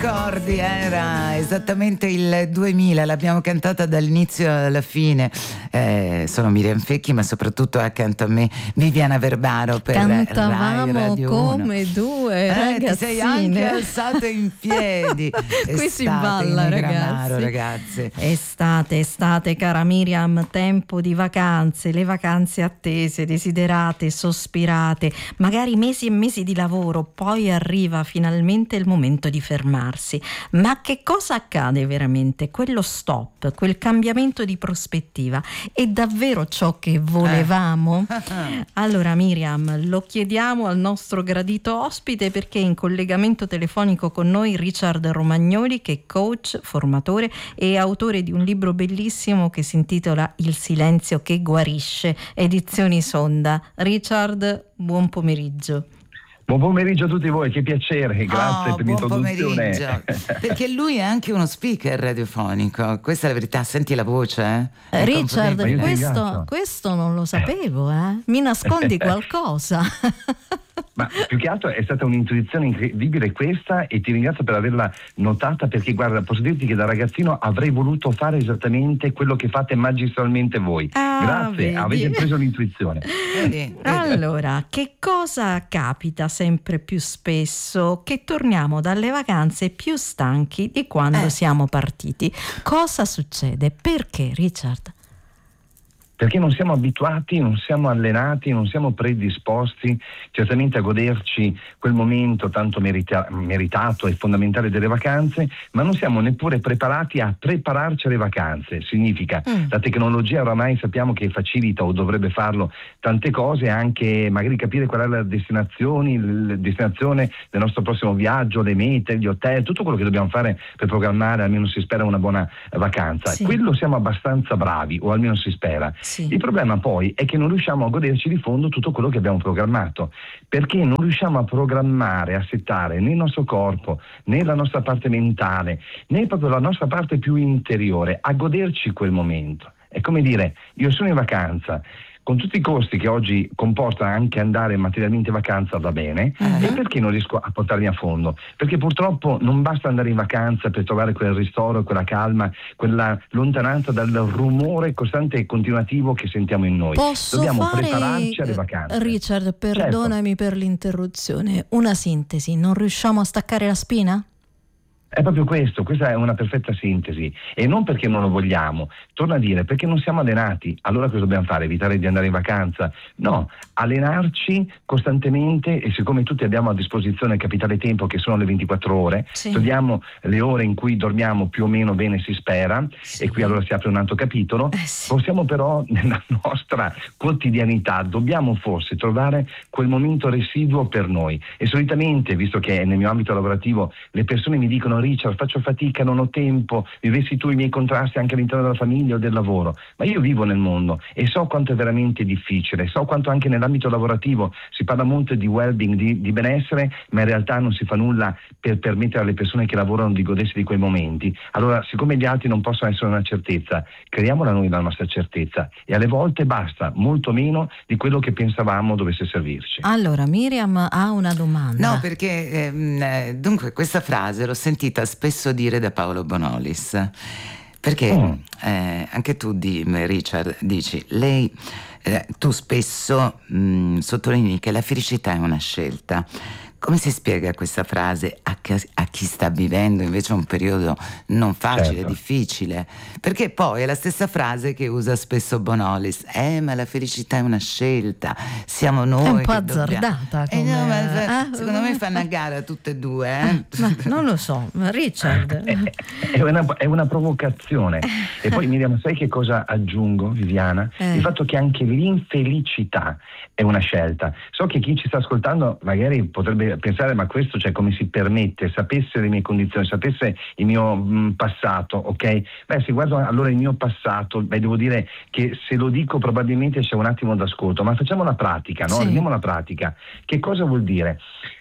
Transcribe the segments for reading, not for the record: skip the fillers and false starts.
Accordi, era esattamente il 2000, l'abbiamo cantata dall'inizio alla fine. Sono Miriam Fecchi, ma soprattutto accanto a me Viviana Verbaro per Cantavamo Rai Radio 1. Come due ragazzine. Ti sei anche alzate in piedi. Qui si balla, ragazzi. Estate, cara Miriam, tempo di vacanze, le vacanze attese, desiderate, sospirate, magari mesi e mesi di lavoro, poi arriva finalmente il momento di fermarsi. Ma che cosa accade veramente? Quello stop, quel cambiamento di prospettiva è davvero ciò che volevamo? Allora Miriam, lo chiediamo al nostro gradito ospite, perché è in collegamento telefonico con noi Richard Romagnoli, che è coach, formatore e autore di un libro bellissimo che si intitola Il silenzio che guarisce, edizioni Sonda. Richard, buon pomeriggio. Buon pomeriggio a tutti voi, che piacere, grazie per l'introduzione. Perché lui è anche uno speaker radiofonico, questa è la verità, senti la voce? Richard, questo non lo sapevo, mi nascondi qualcosa? Ma più che altro è stata un'intuizione incredibile questa, e ti ringrazio per averla notata, perché guarda, posso dirti che da ragazzino avrei voluto fare esattamente quello che fate magistralmente voi. Grazie, vedi. Avete preso l'intuizione. Vedi. Allora, che cosa capita sempre più spesso? Che torniamo dalle vacanze più stanchi di quando siamo partiti. Cosa succede? Perché, Richard? Perché non siamo abituati, non siamo allenati, non siamo predisposti certamente a goderci quel momento tanto meritato e fondamentale delle vacanze, ma non siamo neppure preparati a prepararci alle vacanze. Significa, la tecnologia oramai sappiamo che facilita, o dovrebbe farlo, tante cose, anche magari capire qual è la destinazione del nostro prossimo viaggio, le mete, gli hotel, tutto quello che dobbiamo fare per programmare, almeno si spera, una buona vacanza. Sì. Quello siamo abbastanza bravi, o almeno si spera. Sì. Il problema poi è che non riusciamo a goderci di fondo tutto quello che abbiamo programmato, perché non riusciamo a programmare, a settare né il nostro corpo, né la nostra parte mentale, né proprio la nostra parte più interiore, a goderci quel momento. È come dire, io sono in vacanza, con tutti i costi che oggi comporta anche andare materialmente in vacanza, va bene, e perché non riesco a portarmi a fondo? Perché purtroppo non basta andare in vacanza per trovare quel ristoro, quella calma, quella lontananza dal rumore costante e continuativo che sentiamo in noi. Dobbiamo prepararci alle vacanze. Richard, perdonami per l'interruzione, una sintesi: non riusciamo a staccare la spina? È proprio questo, questa è una perfetta sintesi, e non perché non lo vogliamo, torno a dire, perché non siamo allenati. Allora cosa dobbiamo fare? Evitare di andare in vacanza? No, allenarci costantemente, e siccome tutti abbiamo a disposizione il capitale tempo, che sono le 24 ore, togliamo le ore in cui dormiamo più o meno bene, si spera, e qui allora si apre un altro capitolo, possiamo però nella nostra quotidianità, dobbiamo forse trovare quel momento residuo per noi, e solitamente, visto che nel mio ambito lavorativo le persone mi dicono: Richard, faccio fatica, non ho tempo, vivessi tu i miei contrasti anche all'interno della famiglia o del lavoro. Ma io vivo nel mondo e so quanto è veramente difficile, so quanto anche nell'ambito lavorativo si parla molto di well-being, di benessere, ma in realtà non si fa nulla per permettere alle persone che lavorano di godersi di quei momenti. Allora, siccome gli altri non possono essere una certezza, creiamola noi la nostra certezza, e alle volte basta molto meno di quello che pensavamo dovesse servirci. Allora, Miriam ha una domanda. No, perché dunque questa frase l'ho sentita spesso dire da Paolo Bonolis, perché anche tu, Richard, dici, tu spesso sottolinei che la felicità è una scelta. Come si spiega questa frase a chi sta vivendo invece un periodo non facile, difficile? Perché poi è la stessa frase che usa spesso Bonolis: ma la felicità è una scelta, siamo noi. È un po' che azzardata. Secondo me fanno a gara tutte e due. Ma non lo so, Richard. È una provocazione. E poi Miriam, sai che cosa aggiungo, Viviana? Il fatto che anche l'infelicità è una scelta. So che chi ci sta ascoltando magari potrebbe pensare: ma questo, cioè, come si permette? Sapesse le mie condizioni, sapesse il mio passato, ok? Beh, se guardo allora il mio passato, devo dire che se lo dico probabilmente c'è un attimo d'ascolto, ma facciamo la pratica, no? Vediamo la pratica. Che cosa vuol dire?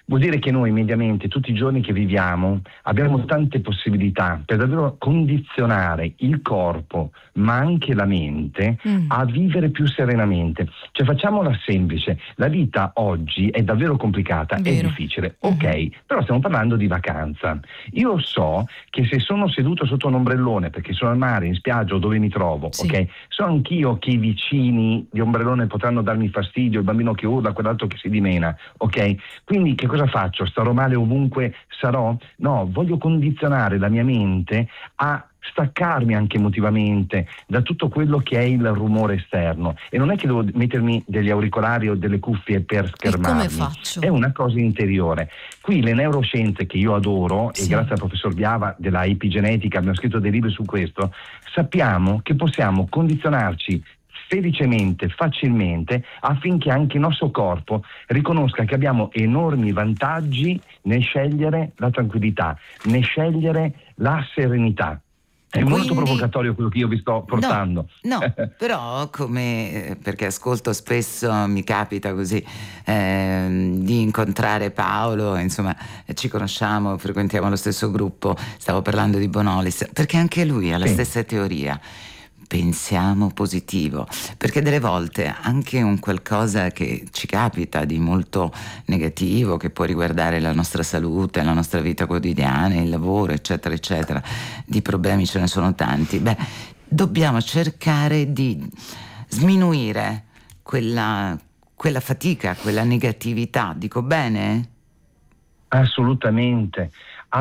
Vuol dire che noi mediamente tutti i giorni che viviamo abbiamo tante possibilità per davvero condizionare il corpo ma anche la mente a vivere più serenamente. Cioè facciamola semplice, la vita oggi è davvero complicata, è difficile, ok, però stiamo parlando di vacanza. Io so che se sono seduto sotto un ombrellone perché sono al mare, in spiaggia o dove mi trovo, ok, so anch'io che i vicini di ombrellone potranno darmi fastidio, il bambino che urla, quell'altro che si dimena, ok? Quindi che cosa faccio? Starò male ovunque sarò? No, voglio condizionare la mia mente a staccarmi anche emotivamente da tutto quello che è il rumore esterno, e non è che devo mettermi degli auricolari o delle cuffie per schermarmi. E come faccio? È una cosa interiore. Qui le neuroscienze, che io adoro, e grazie al professor Biava della epigenetica abbiamo scritto dei libri su questo, sappiamo che possiamo condizionarci felicemente, facilmente, affinché anche il nostro corpo riconosca che abbiamo enormi vantaggi nel scegliere la tranquillità, nel scegliere la serenità. È molto provocatorio quello che io vi sto portando. No, però perché ascolto spesso, mi capita così di incontrare Paolo, insomma ci conosciamo, frequentiamo lo stesso gruppo, stavo parlando di Bonolis, perché anche lui ha la stessa teoria. Pensiamo positivo, perché delle volte anche un qualcosa che ci capita di molto negativo, che può riguardare la nostra salute, la nostra vita quotidiana, il lavoro, eccetera eccetera, di problemi ce ne sono tanti, dobbiamo cercare di sminuire quella fatica, quella negatività, dico bene? Assolutamente,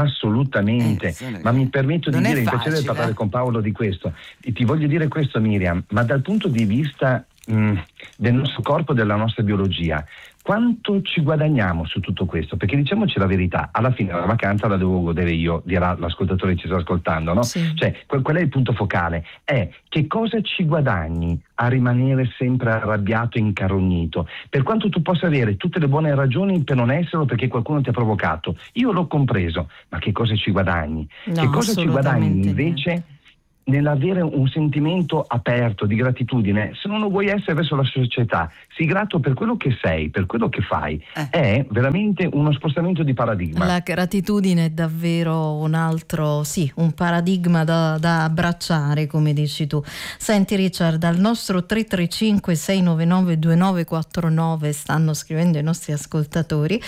ma mi permetto di dire, mi piacerebbe parlare con Paolo di questo, e ti voglio dire questo, Miriam, ma dal punto di vista del nostro corpo, della nostra biologia, quanto ci guadagniamo su tutto questo? Perché diciamoci la verità, alla fine la vacanza la devo godere io, dirà l'ascoltatore che ci sta ascoltando, no? Sì. Cioè, qual è il punto focale? È che cosa ci guadagni a rimanere sempre arrabbiato e incarognito? Per quanto tu possa avere tutte le buone ragioni per non esserlo perché qualcuno ti ha provocato, io l'ho compreso, ma che cosa ci guadagni? No, che cosa ci guadagni invece nell'avere un sentimento aperto di gratitudine? Se non lo vuoi essere verso la società, sii grato per quello che sei, per quello che fai. È veramente uno spostamento di paradigma. La gratitudine è davvero un altro, un paradigma da abbracciare, come dici tu. Senti Richard, al nostro 335 699 2949 stanno scrivendo i nostri ascoltatori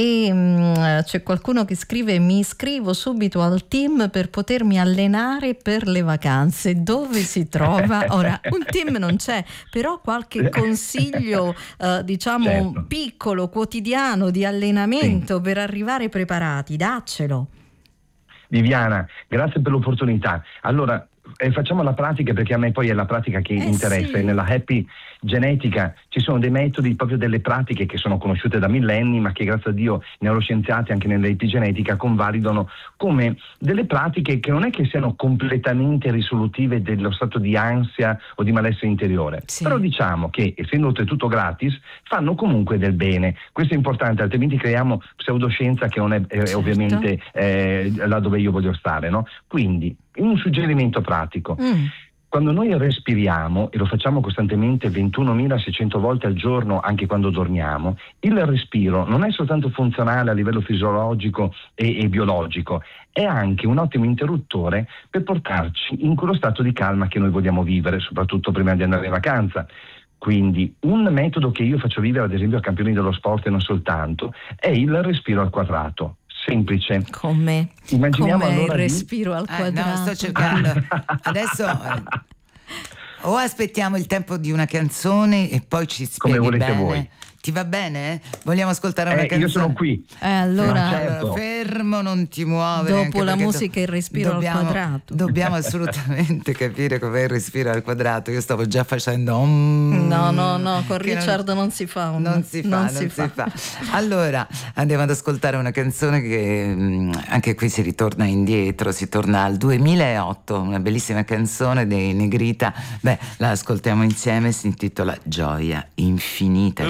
e c'è qualcuno che scrive: mi iscrivo subito al team per potermi allenare per le vacanze. Dove si trova? Ora, un team non c'è, però qualche consiglio piccolo, quotidiano di allenamento per arrivare preparati, daccelo. Viviana, grazie per l'opportunità. Allora, facciamo la pratica, perché a me poi è la pratica che interessa, e nella Happy Genetica ci sono dei metodi, proprio delle pratiche che sono conosciute da millenni, ma che grazie a Dio i neuroscienziati anche nell'epigenetica convalidano come delle pratiche che non è che siano completamente risolutive dello stato di ansia o di malessere interiore, però diciamo che, essendo oltretutto gratis, fanno comunque del bene. Questo è importante, altrimenti creiamo pseudoscienza che non è ovviamente là dove io voglio stare, no? Quindi un suggerimento pratico: quando noi respiriamo, e lo facciamo costantemente 21.600 volte al giorno anche quando dormiamo, il respiro non è soltanto funzionale a livello fisiologico e biologico, è anche un ottimo interruttore per portarci in quello stato di calma che noi vogliamo vivere, soprattutto prima di andare in vacanza. Quindi un metodo che io faccio vivere ad esempio a campioni dello sport e non soltanto è il respiro al quadrato. Semplice. Come? Immaginiamo allora il respiro al quadrato. No, sto cercando. Adesso o aspettiamo il tempo di una canzone e poi ci spieghi come volete bene. voi. Ti va bene? Vogliamo ascoltare una canzone? Io sono qui. Allora, certo. Fermo, non ti muovere. Dopo la musica il respiro al quadrato. Dobbiamo assolutamente capire com'è il respiro al quadrato. Io stavo già facendo No, con Richard non si fa. Non si fa. Allora, andiamo ad ascoltare una canzone che anche qui si ritorna indietro, si torna al 2008, una bellissima canzone dei Negrita. La ascoltiamo insieme, si intitola Gioia infinita.